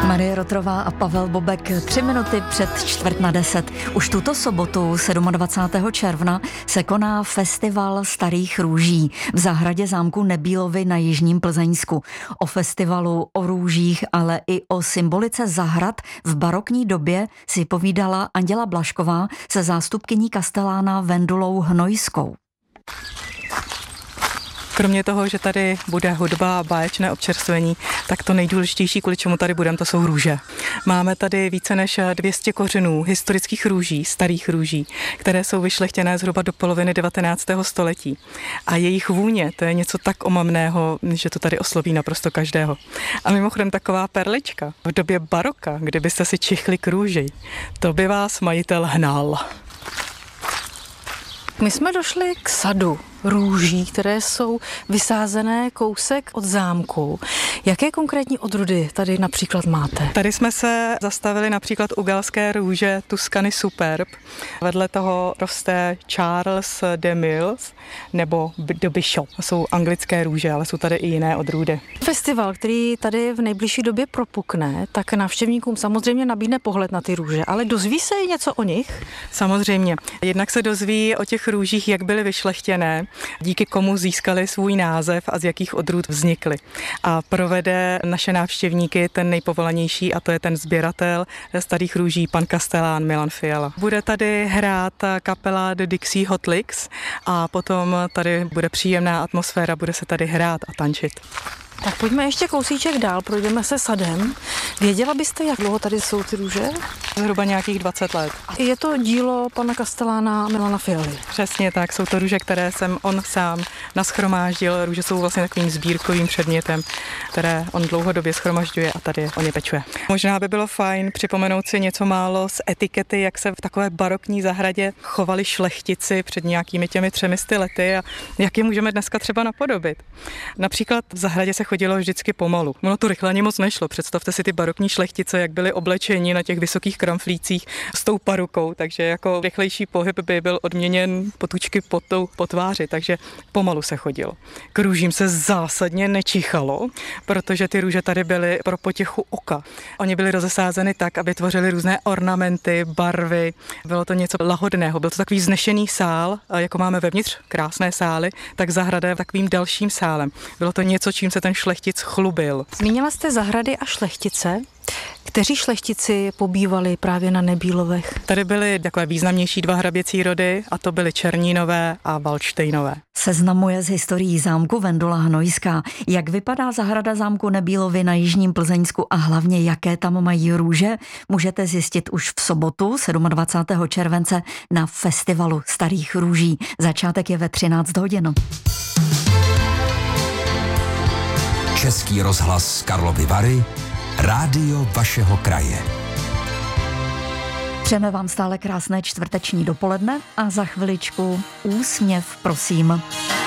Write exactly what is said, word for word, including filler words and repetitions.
Marie Rotrová a Pavel Bobek, tři minuty před čtvrt na deset. Už tuto sobotu, dvacátého sedmého června, se koná festival Starých růží v zahradě zámku Nebílovy na jižním Plzeňsku. O festivalu, o růžích, ale i o symbolice zahrad v barokní době si povídala Anděla Blažková se zástupkyní kastelána Vendulou Hnojskou. Kromě toho, že tady bude hudba a báječné občerstvení, tak to nejdůležitější, kvůli čemu tady budeme, to jsou růže. Máme tady více než dvě stě kořenů historických růží, starých růží, které jsou vyšlechtěné zhruba do poloviny devatenáctého století. A jejich vůně, to je něco tak omamného, že to tady osloví naprosto každého. A mimochodem taková perlička v době baroka, kdybyste si čichli k růži, to by vás majitel hnal. My jsme došli k sadu růží, které jsou vysázené kousek od zámku. Jaké konkrétní odrůdy tady například máte? Tady jsme se zastavili například u galské růže Tuscany Superb. Vedle toho roste Charles de Mills nebo de Bishop. Jsou anglické růže, ale jsou tady i jiné odrůdy. Festival, který tady v nejbližší době propukne, tak návštěvníkům samozřejmě nabídne pohled na ty růže, ale dozví se i něco o nich? Samozřejmě. Jednak se dozví o těch růžích, jak byly vyšlechtěné, díky komu získali svůj název a z jakých odrůd vznikly. A provede naše návštěvníky ten nejpovolanější, a to je ten sběratel starých růží, pan kastelán Milan Fiala. Bude tady hrát kapela The Dixie Hot Licks a potom tady bude příjemná atmosféra, bude se tady hrát a tančit. Tak pojďme ještě kousíček dál, projdeme se sadem. Věděla byste, jak dlouho tady jsou ty růže? Zhruba nějakých dvacet let. Je to dílo pana kastelána Milana Fialy. Přesně tak, jsou to růže, které jsem on sám nashromáždil. Růže jsou vlastně takovým sbírkovým předmětem, které on dlouhodobě shromažďuje a tady o ně pečuje. Možná by bylo fajn připomenout si něco málo z etikety, jak se v takové barokní zahradě chovali šlechtici před nějakými těmi třemi sty lety a jak je můžeme dneska třeba napodobit. Například v zahradě se chodilo vždycky pomalu. Ono to rychle ani moc nešlo. Představte si ty barokní šlechtice, jak byli oblečeni na těch vysokých kramflících s tou parukou, takže jako rychlejší pohyb by byl odměněn potůčky pod tou po tváři, takže pomalu se chodilo. K růžím se zásadně nečichalo, protože ty růže tady byly pro potěchu oka. Oni byly rozesázeny tak, aby tvořily různé ornamenty, barvy. Bylo to něco lahodného. Byl to takový vznešený sál, jako máme vevnitř krásné sály, tak zahrada je takovým dalším sálem. Bylo to něco, čím se ten šlechtic chlubil. Zmínila jste zahrady a šlechtice. Kteří šlechtici pobývali právě na Nebílovech? Tady byly takové významnější dva hraběcí rody a to byly Černínové a Valdštejnové. Seznamuje s historií zámku Vendula Hnojská. Jak vypadá zahrada zámku Nebílovy na jižním Plzeňsku a hlavně jaké tam mají růže, můžete zjistit už v sobotu dvacátého sedmého července na festivalu Starých růží. Začátek je ve třináct hodin. Český rozhlas Karlovy Vary, rádio vašeho kraje. Přejeme vám stále krásné čtvrteční dopoledne a za chviličku úsměv, prosím.